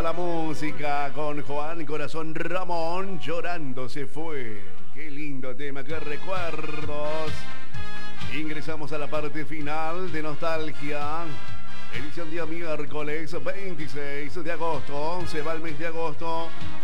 va la música con Juan Corazón Ramón, Llorando se fue. Qué lindo tema, qué recuerdos. Ingresamos a la parte final de Nostalgia. Edición día miércoles 26 de agosto. Se va el mes de agosto.